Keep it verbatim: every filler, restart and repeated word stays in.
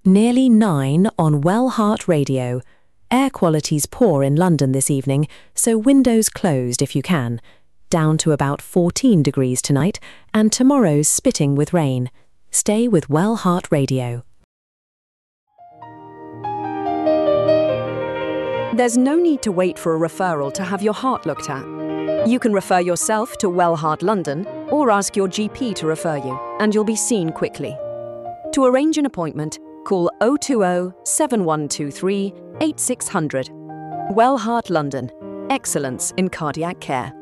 Nearly nine on Wellheart Radio. Air quality's poor in London this evening, so windows closed if you can. Down to about fourteen degrees tonight, and tomorrow's spitting with rain. Stay with Wellheart Radio. There's no need to wait for a referral to have your heart looked at. You can refer yourself to Wellheart London or ask your G P to refer you, and you'll be seen quickly. To arrange an appointment, call oh two oh, seven one two three, eight six zero zero. Wellheart London. Excellence in cardiac care.